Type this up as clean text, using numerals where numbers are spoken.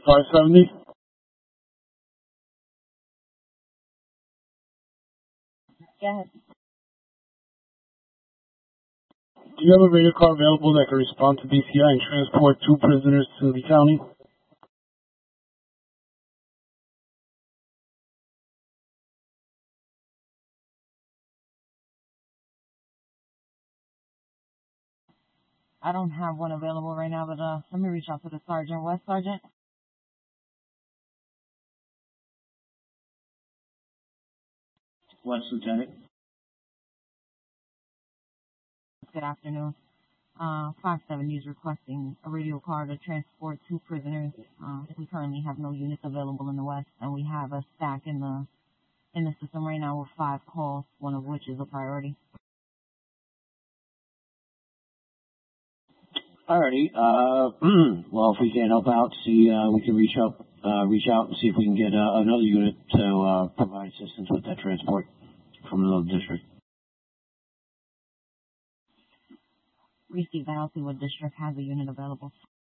570. Go ahead. Do you have a radar car available that can respond to BCI and transport 2 prisoners to the county? I don't have one available right now, but let me reach out to the sergeant. What sergeant? West Lieutenant. Good afternoon. 570 is requesting a radio car to transport 2 prisoners. We currently have no units available in the West, and we have a stack in the system right now with 5 calls, one of which is a priority. Alrighty. Well, if we can't help out, we can reach out and see if we can get another unit to provide assistance with that transport from another district. Receive that. I'll see what district has a unit available.